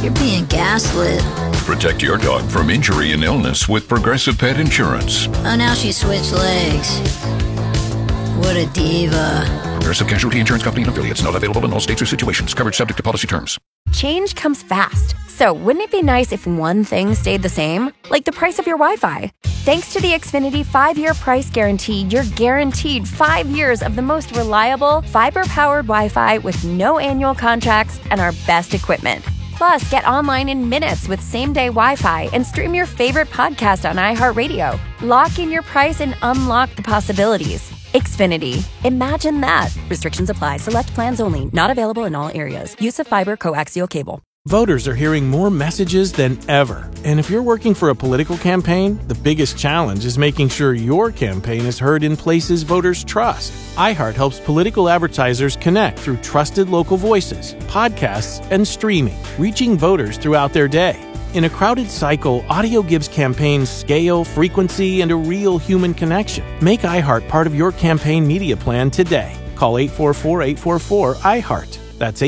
You're being gaslit. Protect your dog from injury and illness with Progressive Pet Insurance. Oh, now she switched legs. What a diva. Progressive Casualty Insurance Company and affiliates. Not available in all states or situations. Coverage subject to policy terms. Change comes fast. So wouldn't it be nice if one thing stayed the same? Like the price of your Wi-Fi. Thanks to the Xfinity 5-year price guarantee, you're guaranteed 5 years of the most reliable, fiber-powered Wi-Fi with no annual contracts and our best equipment. Plus, get online in minutes with same-day Wi-Fi and stream your favorite podcast on iHeartRadio. Lock in your price and unlock the possibilities. Xfinity. Imagine that. Restrictions apply. Select plans only. Not available in all areas. Use of fiber coaxial cable. Voters are hearing more messages than ever. And if you're working for a political campaign, the biggest challenge is making sure your campaign is heard in places voters trust. iHeart helps political advertisers connect through trusted local voices, podcasts, and streaming, reaching voters throughout their day. In a crowded cycle, audio gives campaigns scale, frequency, and a real human connection. Make iHeart part of your campaign media plan today. Call 844-844-iHeart. That's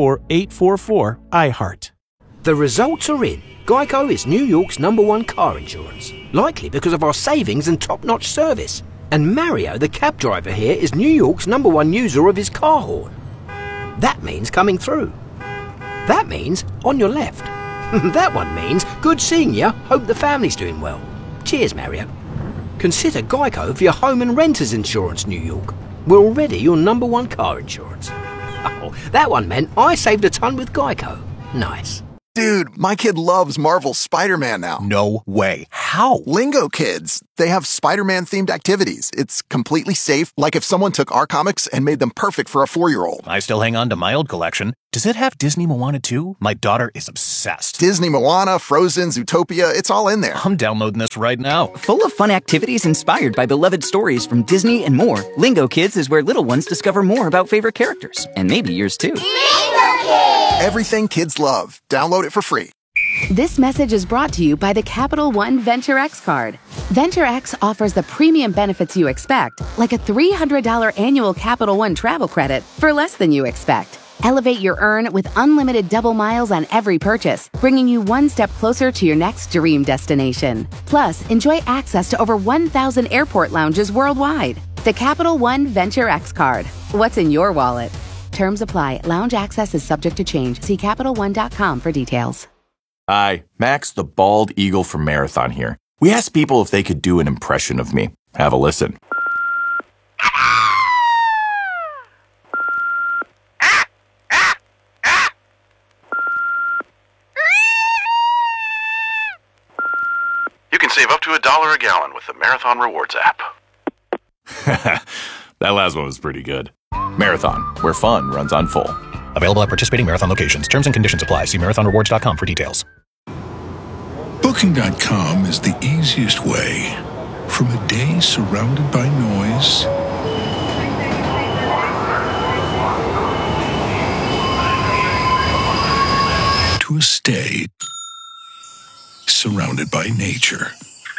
844-844-iHeart. The results are in. Geico is New York's #1 car insurance, likely because of our savings and top-notch service. And Mario, the cab driver here, is New York's #1 user of his car horn. That means coming through. That means on your left. That one means good seeing you, hope the family's doing well. Cheers, Mario. Consider Geico for your home and renters insurance, New York. We're already your #1 car insurance. Oh, that one meant I saved a ton with Geico. Nice. Dude, my kid loves Marvel's Spider-Man now. No way. How? Lingo Kids. They have Spider-Man-themed activities. It's completely safe, like if someone took our comics and made them perfect for a 4-year-old. I still hang on to my old collection. Does it have Disney Moana too? My daughter is obsessed. Disney Moana, Frozen, Zootopia, it's all in there. I'm downloading this right now. Full of fun activities inspired by beloved stories from Disney and more, Lingo Kids is where little ones discover more about favorite characters. And maybe yours too. Lingo Kids! Everything kids love. Download it for free. This message is brought to you by the Capital One Venture X card. Venture X offers the premium benefits you expect, like a $300 annual Capital One travel credit for less than you expect. Elevate your earn with unlimited double miles on every purchase, bringing you one step closer to your next dream destination. Plus, enjoy access to over 1,000 airport lounges worldwide. The Capital One Venture X card. What's in your wallet? Terms apply. Lounge access is subject to change. See CapitalOne.com for details. Hi, Max the Bald Eagle from Marathon here. We asked people if they could do an impression of me. Have a listen. You can save up to $1 a gallon with the Marathon Rewards app. That last one was pretty good. Marathon, where fun runs on full. Available at participating Marathon locations. Terms and conditions apply. See marathonrewards.com for details. Booking.com is the easiest way. From a day surrounded by noise to a stay surrounded by nature.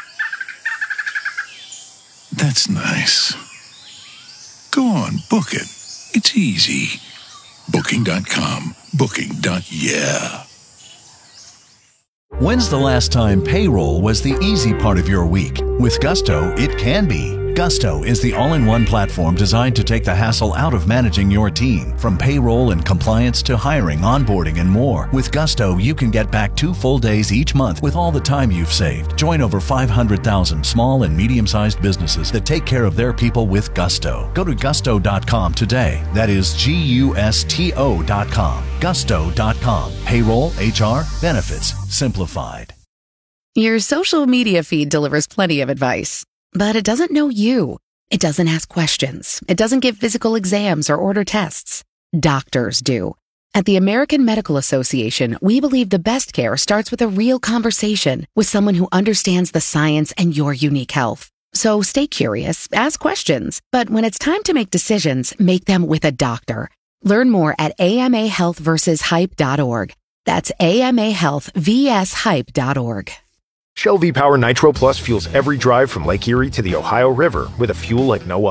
That's nice. Go on, book it. It's easy. Booking.com. Booking.yeah. When's the last time payroll was the easy part of your week? With Gusto, it can be. Gusto is the all-in-one platform designed to take the hassle out of managing your team. From payroll and compliance to hiring, onboarding, and more. With Gusto, you can get back 2 full days each month with all the time you've saved. Join over 500,000 small and medium-sized businesses that take care of their people with Gusto. Go to gusto.com today. That is Gusto.com. Gusto.com. Payroll, HR, benefits, simplified. Your social media feed delivers plenty of advice, but it doesn't know you. It doesn't ask questions. It doesn't give physical exams or order tests. Doctors do. At the American Medical Association, we believe the best care starts with a real conversation with someone who understands the science and your unique health. So stay curious, ask questions, but when it's time to make decisions, make them with a doctor. Learn more at amahealthversushype.org. That's amahealthvshype.org. Shell V-Power Nitro Plus fuels every drive from Lake Erie to the Ohio River with a fuel like no other.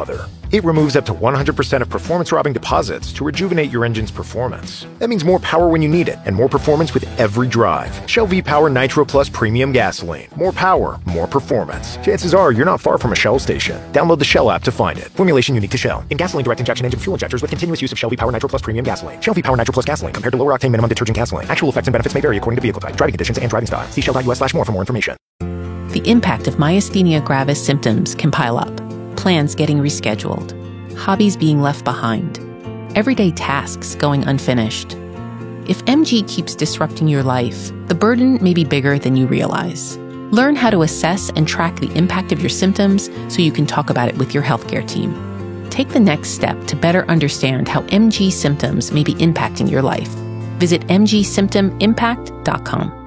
It removes up to 100% of performance-robbing deposits to rejuvenate your engine's performance. That means more power when you need it, and more performance with every drive. Shell V-Power Nitro Plus Premium Gasoline. More power, more performance. Chances are you're not far from a Shell station. Download the Shell app to find it. Formulation unique to Shell. In gasoline direct injection engine fuel injectors with continuous use of Shell V-Power Nitro Plus Premium Gasoline. Shell V-Power Nitro Plus Gasoline compared to lower octane minimum detergent gasoline. Actual effects and benefits may vary according to vehicle type, driving conditions, and driving style. See shell.us/more for more information. The impact of myasthenia gravis symptoms can pile up. Plans getting rescheduled. Hobbies being left behind. Everyday tasks going unfinished. If MG keeps disrupting your life, the burden may be bigger than you realize. Learn how to assess and track the impact of your symptoms so you can talk about it with your healthcare team. Take the next step to better understand how MG symptoms may be impacting your life. Visit mgsymptomimpact.com.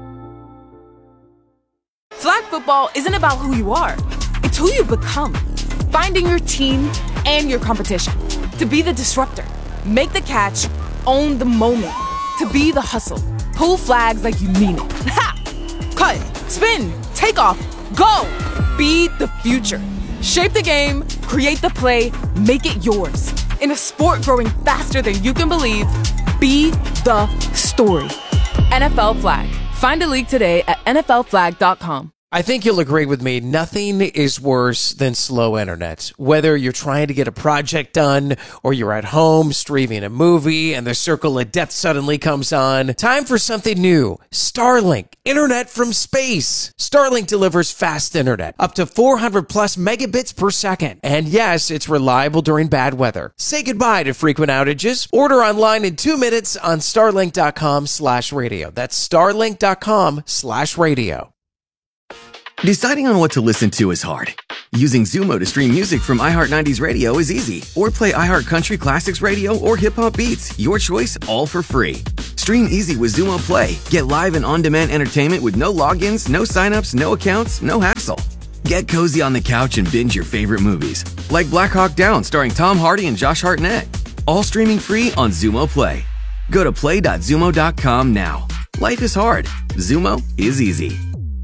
Flag football isn't about who you are. It's who you become. Finding your team and your competition. To be the disruptor. Make the catch. Own the moment. To be the hustle. Pull flags like you mean it. Ha! Cut. Spin. Take off. Go. Be the future. Shape the game. Create the play. Make it yours. In a sport growing faster than you can believe, be the story. NFL Flag. Find a league today at nflflag.com. I think you'll agree with me. Nothing is worse than slow internet. Whether you're trying to get a project done or you're at home streaming a movie and the circle of death suddenly comes on. Time for something new. Starlink. Internet from space. Starlink delivers fast internet. Up to 400 plus megabits per second. And yes, it's reliable during bad weather. Say goodbye to frequent outages. Order online in 2 minutes on starlink.com/radio. That's starlink.com/radio. Deciding on what to listen to is hard. Using Xumo to stream music from iHeart 90s Radio is easy. Or play iHeart Country Classics Radio or Hip Hop Beats. Your choice, all for free. Stream easy with Xumo Play. Get live and on-demand entertainment with no logins, no signups, no accounts, no hassle. Get cozy on the couch and binge your favorite movies. Like Black Hawk Down starring Tom Hardy and Josh Hartnett. All streaming free on Xumo Play. Go to play.xumo.com now. Life is hard. Xumo is easy.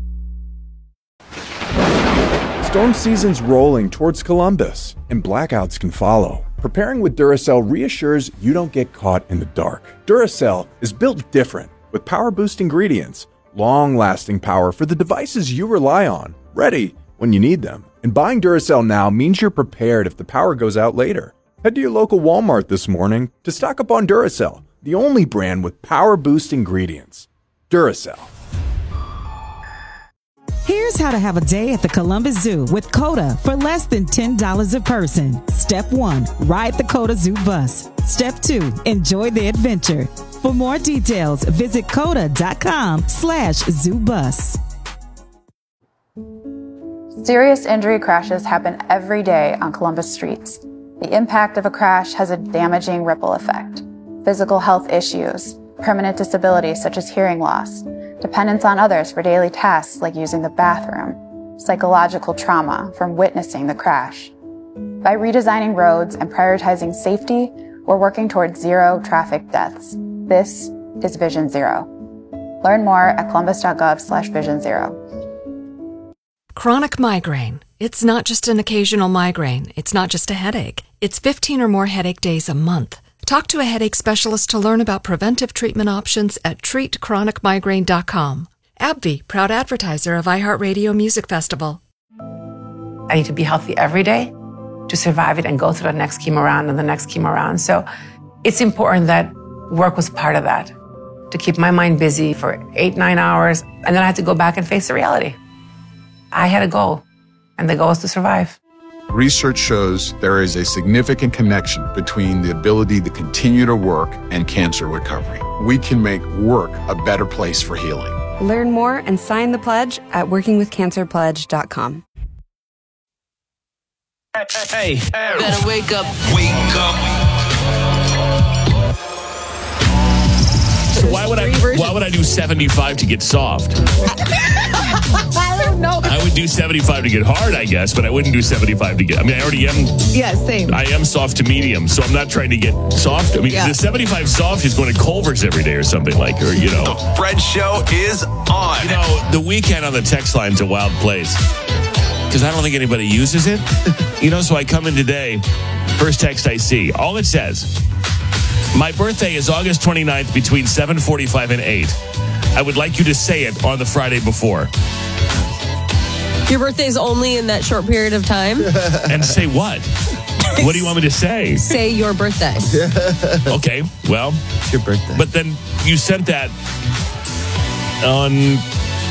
Storm season's rolling towards Columbus, and blackouts can follow. Preparing with Duracell reassures you don't get caught in the dark. Duracell is built different, with power-boost ingredients, long-lasting power for the devices you rely on, ready when you need them. And buying Duracell now means you're prepared if the power goes out later. Head to your local Walmart this morning to stock up on Duracell, the only brand with power-boost ingredients. Duracell. Here's how to have a day at the Columbus Zoo with COTA for less than $10 a person. Step 1, ride the COTA Zoo bus. Step 2, enjoy the adventure. For more details, visit COTA.com/zoobus. Serious injury crashes happen every day on Columbus streets. The impact of a crash has a damaging ripple effect. Physical health issues, permanent disabilities such as hearing loss, dependence on others for daily tasks like using the bathroom, psychological trauma from witnessing the crash. By redesigning roads and prioritizing safety, we're working towards zero traffic deaths. This is Vision Zero. Learn more at columbus.gov/Vision Zero. Chronic migraine. It's not just an occasional migraine. It's not just a headache. It's 15 or more headache days a month. Talk to a headache specialist to learn about preventive treatment options at treatchronicmigraine.com. AbbVie, proud advertiser of iHeartRadio Music Festival. I need to be healthy every day to survive it and go through the next chemo round and the next chemo round. So it's important that work was part of that, to keep my mind busy for 8-9 hours. And then I had to go back and face the reality. I had a goal, and the goal is to survive. Research shows there is a significant connection between the ability to continue to work and cancer recovery. We can make work a better place for healing. Learn more and sign the pledge at workingwithcancerpledge.com. Hey, better wake up. Wake up. So why would I do 75 to get soft? I don't know. I would do 75 to get hard, I guess, but I wouldn't do 75 to get... I mean, I already am... Yeah, same. I am soft to medium, so I'm not trying to get soft. I mean, the 75 soft is going to Culver's every day or something like, or, you know. The Fred Show is on. You know, the weekend on the text line's a wild place because I don't think anybody uses it. So I come in today, first text I see. All it says, my birthday is August 29th between 7:45 and 8. I would like you to say it on the Friday before. Your birthday's only in that short period of time? And say what? What do you want me to say? Say your birthday. Okay, well. It's your birthday. But then you sent that on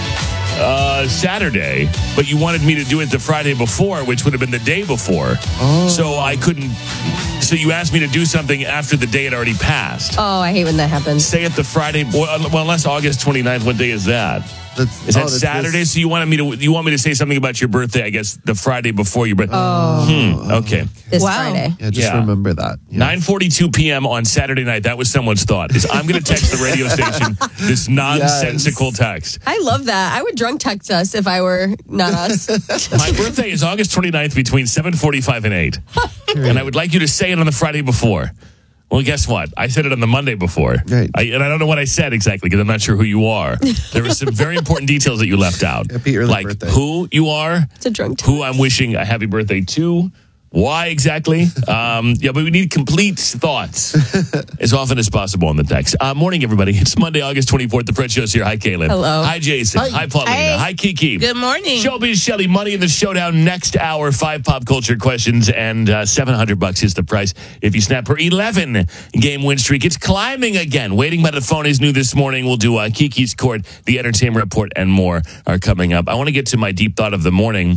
Saturday, but you wanted me to do it the Friday before, which would have been the day before. Oh. So I couldn't. So you asked me to do something after the day had already passed. Oh, I hate when that happens. Say it the Friday. Well, unless August 29th. What day is that? Is that Saturday? So you want me to say something about your birthday? I guess the Friday before your birthday. Okay. This Friday. Yeah, just remember that. Yeah. 9:42 p.m. on Saturday night. That was someone's thought. Is I'm going to text the radio station this nonsensical text. I love that. I would drunk text us if I were not us. My birthday is August 29th between 7:45 and 8. And I would like you to say it on the Friday before. Well, guess what? I said it on the Monday before. Right. And I don't know what I said exactly because I'm not sure who you are. There were some very important details that you left out. Happy early birthday. Who you are, it's a drunk who I'm wishing a happy birthday to, why exactly. But we need complete thoughts as often as possible on the text. Morning, everybody. It's Monday, August 24th. The Fred Show's here. Hi, Kaylin. Hello. Hi, Jason. Hi, Paulina. Hey. Hi, Kiki. Good morning. Showbiz Shelly, money in the showdown next hour. 5 pop culture questions and $700 is the price if you snap her 11-game win streak. It's climbing again. Waiting by the phone is new this morning. We'll do Kiki's Court, the Entertainment Report, and more are coming up. I want to get to my deep thought of the morning.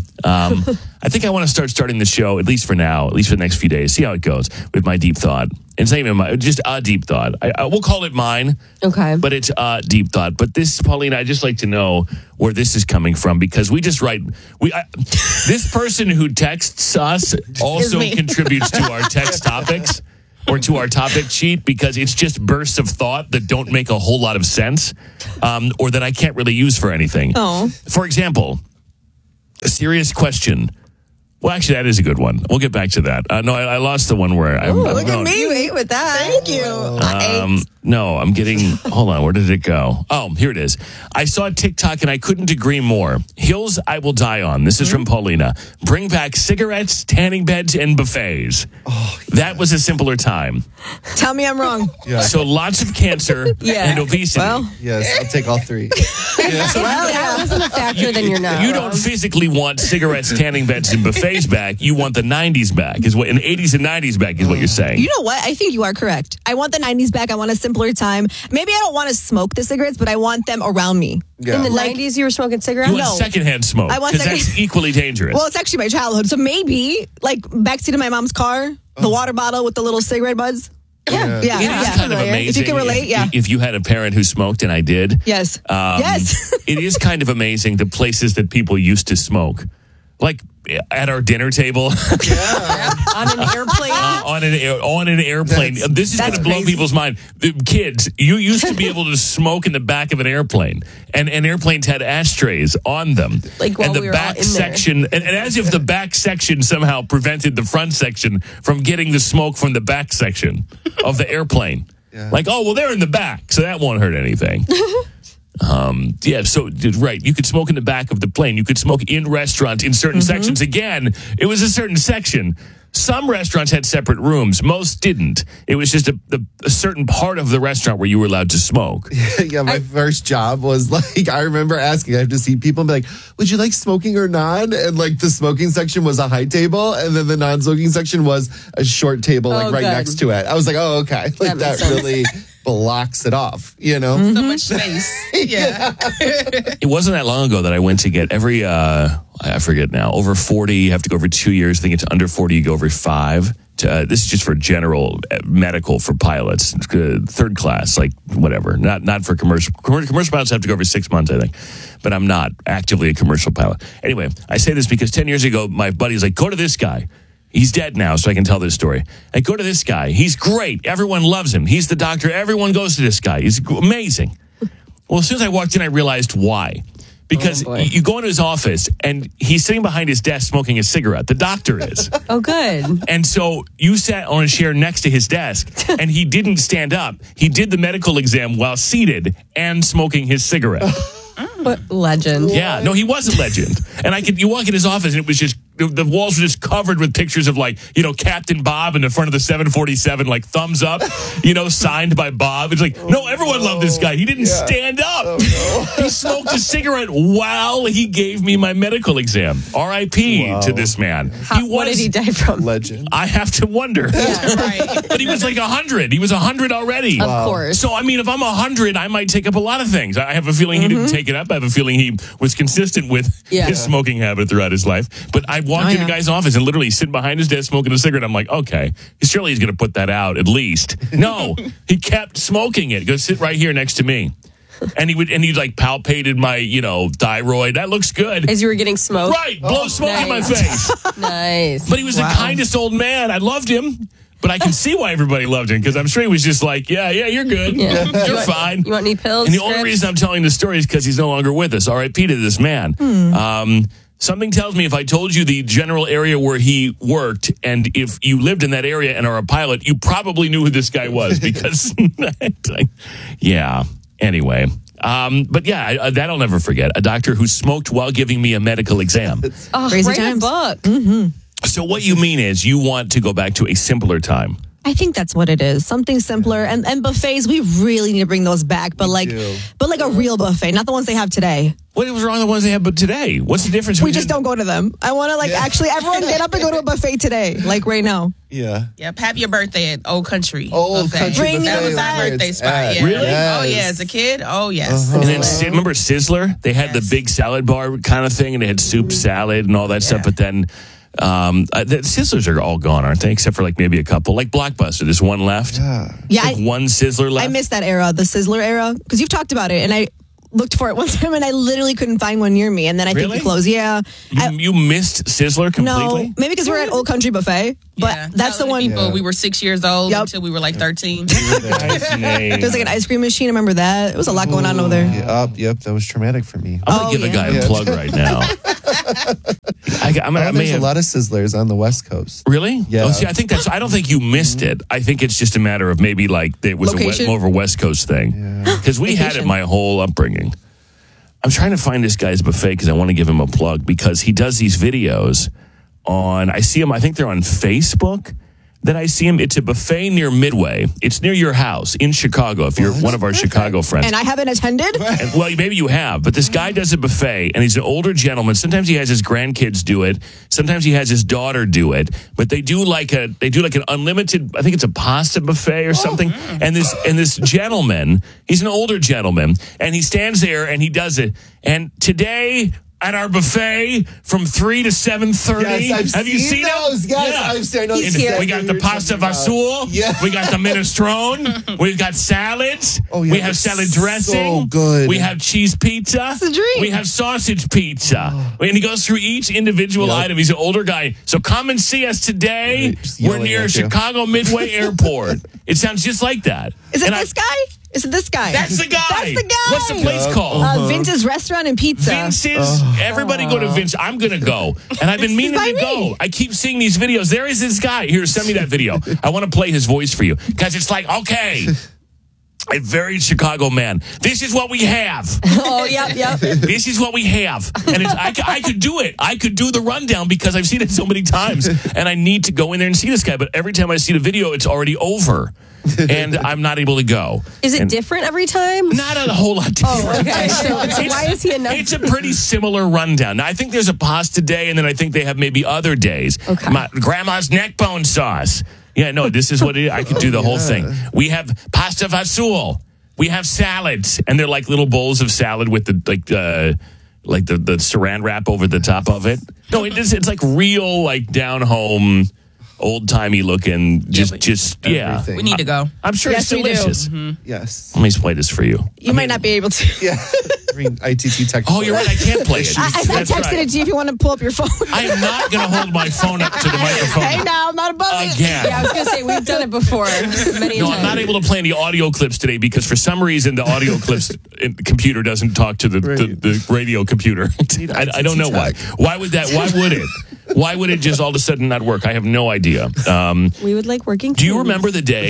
I think I want to starting the show, at least for now, at least for the next few days. See how it goes with my deep thought. It's not even just a deep thought. I will call it mine. Okay. But it's a deep thought. But this, Paulina, I'd just like to know where this is coming from because we just write. This person who texts us also contributes to our text topics or to our topic sheet because it's just bursts of thought that don't make a whole lot of sense or that I can't really use for anything. Oh. For example, a serious question. Well, actually, that is a good one. We'll get back to that. No, I lost the one where look at me. You ate with that. Thank you. No, I'm getting... Hold on. Where did it go? Oh, here it is. I saw TikTok and I couldn't agree more. Hills I will die on. This is from Paulina. Bring back cigarettes, tanning beds, and buffets. Oh, yeah. That was a simpler time. Tell me I'm wrong. Yeah. So lots of cancer and obesity. Well, yes, I'll take all three. Well, that wasn't a factor, then you're not. You don't physically want cigarettes, tanning beds, and buffets back. You want the 90s back. Is what in 80s and 90s back is what you're saying. You know what? I think you are correct. I want the 90s back. I want a simpler time. Maybe I don't want to smoke the cigarettes, but I want them around me. Yeah. In the 90s, you were smoking cigarettes? You want secondhand smoke because that's equally dangerous. Well, it's actually my childhood. So maybe, like, backseat of my mom's car, the water bottle with the little cigarette buds. Yeah. It is kind of amazing. If you can relate, if you had a parent who smoked, and I did. Yes. Yes. It is kind of amazing the places that people used to smoke. Like at our dinner table. On an airplane. On an airplane. This is going to blow people's mind. The kids, you used to be able to smoke in the back of an airplane. And airplanes had ashtrays on them. Like while and the we were back all in section, there. And as if the back section somehow prevented the front section from getting the smoke from the back section of the airplane. Yeah. Like, oh, well, they're in the back, so that won't hurt anything. So right, you could smoke in the back of the plane. You could smoke in restaurants in certain sections. Again, it was a certain section. Some restaurants had separate rooms. Most didn't. It was just a certain part of the restaurant where you were allowed to smoke. Yeah, my first job was like, I remember asking, I have to see people and be like, would you like smoking or non? And like the smoking section was a high table and then the non-smoking section was a short table right next to it. I was like, oh, okay. Like that really blocks it off, you know? So much space. Yeah. It wasn't that long ago that I went to get every, I forget now, over 40, you have to go over 2 years. I think it's under 40, you go over 5. This is just for general medical for pilots, third class, like whatever. Not for commercial. Commercial pilots have to go over 6 months, I think. But I'm not actively a commercial pilot. Anyway, I say this because 10 years ago, my buddy's like, go to this guy. He's dead now, so I can tell this story. I go to this guy. He's great. Everyone loves him. He's the doctor. Everyone goes to this guy. He's amazing. Well, as soon as I walked in, I realized why. Because you go into his office, and he's sitting behind his desk smoking a cigarette. The doctor is. Oh, good. And so you sat on a chair next to his desk, and he didn't stand up. He did the medical exam while seated and smoking his cigarette. What legend. Yeah, no, he was a legend. And you walk in his office, and it was just the walls were just covered with pictures of Captain Bob in the front of the 747, thumbs up, signed by Bob. It's no, everyone loved this guy. He didn't stand up. Oh, no. He smoked a cigarette while he gave me my medical exam. R.I.P. to this man. What did he die from? Legend. I have to wonder. Yeah, right. But he was 100. He was 100 already. Of course. So, if I'm 100, I might take up a lot of things. I have a feeling he didn't take it up. I have a feeling he was consistent with his smoking habit throughout his life. But I walked in the guy's office and literally sitting behind his desk smoking a cigarette. I'm like, okay, surely he's going to put that out at least. No, he kept smoking it. Go sit right here next to me. And he palpated my, thyroid. That looks good. As you were getting smoked? Right. Blow smoke in my face. Nice. But he was the kindest old man. I loved him. But I can see why everybody loved him, because I'm sure he was just yeah, you're good. Yeah. You're fine. You want any pills? And the only reason I'm telling this story is because he's no longer with us. R.I.P. to this man. Something tells me if I told you the general area where he worked, and if you lived in that area and are a pilot, you probably knew who this guy was, because, yeah. Anyway. But yeah, that I'll never forget. A doctor who smoked while giving me a medical exam. Crazy write times. a book. Mm-hmm. So what you mean is you want to go back to a simpler time. I think that's what it is. Something simpler. And buffets, we really need to bring those back. But a real buffet, not the ones they have today. What was wrong with the ones they have but today? What's the difference? We just don't go to them. I want to actually everyone get up and go to a buffet today, right now. Yeah. Yep. Have your birthday at Old Country. Old Country Bring that was buffet. our birthday spot. Yeah. Really? Oh yeah. As a kid. Oh yes. And then remember Sizzler? They had the big salad bar kind of thing, and they had soup, salad, and all that stuff. But then the Sizzlers are all gone, aren't they? Except for maybe a couple, like Blockbuster. There's one left. Yeah. One Sizzler left. I missed that era, the Sizzler era, because you've talked about it, and I looked for it one time, and I literally couldn't find one near me. And then I think it closed. Yeah. You missed Sizzler completely? No, maybe because we're at Old Country Buffet, but that's the one. We were 6 years old until we were 13. There's an ice cream machine. I remember that. It was a lot going on over there. Yep, that was traumatic for me. I'm going to give a guy a plug right now. There's a lot of Sizzlers on the West Coast. Really? Yeah. Oh, see, I don't think you missed it. I think it's just a matter of maybe it was more of a West Coast thing. Because we had it my whole upbringing. I'm trying to find this guy's buffet because I want to give him a plug, because he does these videos I see him, I think they're on Facebook. That I see him. It's a buffet near Midway. It's near your house in Chicago, if you're one of our Chicago friends. And I haven't attended? Well, maybe you have, but this guy does a buffet, and he's an older gentleman. Sometimes he has his grandkids do it. Sometimes he has his daughter do it. But they do an unlimited, I think it's a pasta buffet or something. And this gentleman, he's an older gentleman, and he stands there and he does it. And today, at our buffet from 3 to 7:30. Yes, Have you seen those? Yes, I've seen those. We got the pasta fasul. Yeah. We got the minestrone. We've got salads. Oh, yeah, we have salad dressing. so good. We have cheese pizza. It's a dream. We have sausage pizza. And he goes through each individual item. He's an older guy. So come and see us today. We're near Chicago Midway Airport. It sounds just like that. Is it this guy? Is it this guy? That's the guy. That's the guy. What's the place called? Vince's Restaurant and Pizza. Vince's. Everybody go to Vince. I'm going to go. And I've been meaning to go. I keep seeing these videos. There is this guy. Here, send me that video. I want to play his voice for you. Because it's okay. A very Chicago man. This is what we have. Oh, yep. This is what we have. And I could do it. I could do the rundown because I've seen it so many times. And I need to go in there and see this guy. But every time I see the video, it's already over. And I'm not able to go. Is it different every time? Not a whole lot different. Oh, okay. So why is he enough? It's a pretty similar rundown. Now, I think there's a pasta day, and then I think they have maybe other days. Okay. My grandma's neck bone sauce. Yeah, no, this is what I could do the whole thing. We have pasta fasul. We have salads, and they're like little bowls of salad with the the saran wrap over the top of it. No, it's like real down home, old timey looking. Just we need to go. I'm sure it's delicious. Yes. Let me play this for you. You might not be able to. Yeah. ITT text. Oh, you're right. I can't play it. I texted it to you if you want to pull up your phone. I am not going to hold my phone up to the microphone. Hey, now I'm not above it. Again. Yeah, I was going to say, we've done it before many times. I'm not able to play any audio clips today because for some reason the audio clips computer doesn't talk to the radio computer. I don't know why. Why would it? Why would it just all of a sudden not work? I have no idea. We would like working. Do you remember the day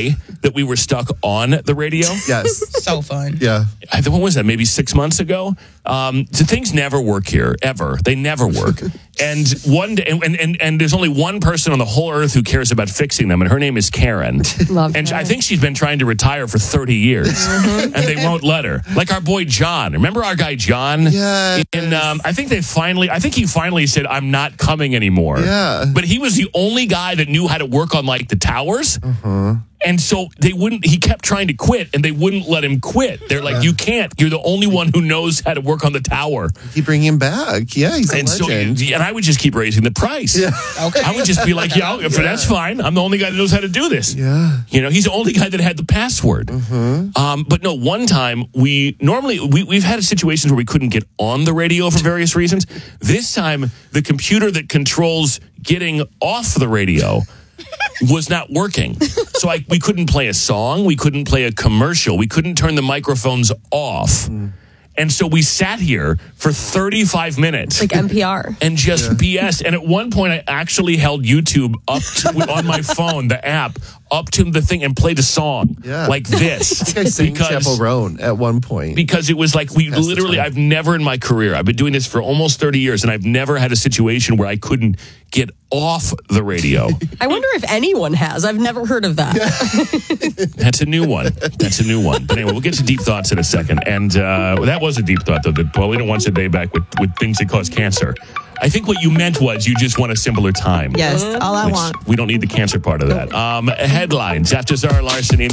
that we were stuck on the radio? Yes. So fun. Yeah. When was that? Maybe 6 months ago? The things never work here, ever. They never work. And one day, and there's only one person on the whole earth who cares about fixing them, and her name is Karen. Love and her. I think she's been trying to retire for 30 years, and they won't let her. Like our boy John. Remember our guy John? Yeah. And I think he finally said, "I'm not coming anymore." Yeah. But he was the only guy that knew how to work on like the towers. And so he kept trying to quit, and they wouldn't let him quit. They're like, you can't. You're the only one who knows how to work on the tower. Keep bringing him back. Yeah, he's a legend. And I would just keep raising the price. Yeah. Okay. I would just be like, that's fine. I'm the only guy that knows how to do this. Yeah. He's the only guy that had the password. But no, one time we've had situations where we couldn't get on the radio for various reasons. This time, the computer that controls getting off the radio was not working. So we couldn't play a song. We couldn't play a commercial. We couldn't turn the microphones off. And so we sat here for 35 minutes. Like NPR. And just BS. And at one point, I actually held YouTube up on my phone, the app, up to the thing and played a song like this. I think I sang Chapel Roan at one point. Because it was like I've never in my career, I've been doing this for almost 30 years, and I've never had a situation where I couldn't get off the radio. I wonder if anyone has. I've never heard of that. That's a new one. But anyway, we'll get to deep thoughts in a second. And that was a deep thought, though, that Paulina wants a day back with things that cause cancer. I think what you meant was you just want a simpler time. Yes, all I want. We don't need the cancer part of that. Headlines after Zara Larson.